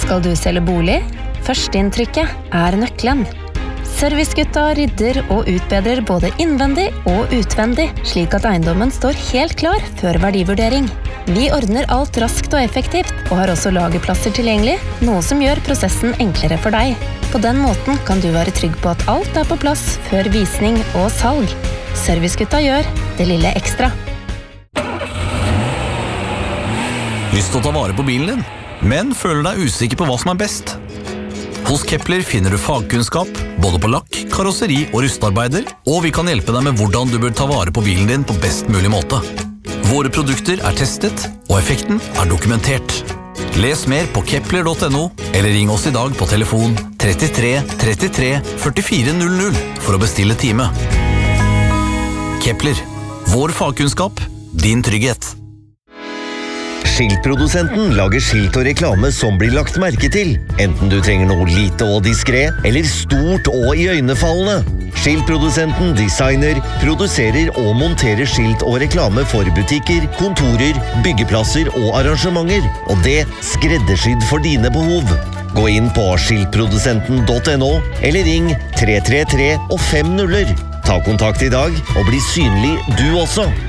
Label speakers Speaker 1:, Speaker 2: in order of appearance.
Speaker 1: Skal du selge bolig? Førsteinntrykket nøkkelen. Servicegutta rydder og utbedrer både innvendig og utvendig, slik at eiendommen står helt klar før verdivurdering. Vi ordner alt raskt og effektivt, og har også lagerplasser tilgjengelig, noe som gjør prosessen enklere for deg. På den måten kan du være trygg på at alt på plass før visning og salg. Servicegutta gjør det lille ekstra.
Speaker 2: Lyst til å ta vare på bilen din, men føler deg usikker på hva som best? Hos Kepler finner du fagkunnskap, både på lakk, karosseri og rustarbeider, og vi kan hjelpe deg med hvordan du bør ta vare på bilen din på best mulig måte. Våre produkter testet, og effekten dokumentert. Les mer på kepler.no, eller ring oss i dag på telefon 33 33 44 00 for å bestille time. Kepler, vår fagkunnskap, din trygghet.
Speaker 3: Skiltprodusenten lager skilt og reklame som blir lagt merke til, enten du trenger noe lite og diskret, eller stort og iøynefallende. Skiltprodusenten designer, produserer og monterer skilt og reklame for butikker, kontorer, byggeplasser og arrangementer, og det skreddersydd for dine behov. Gå inn på skiltprodusenten.no, eller ring 333 og 5 0. Ta kontakt i dag, og bli synlig du også.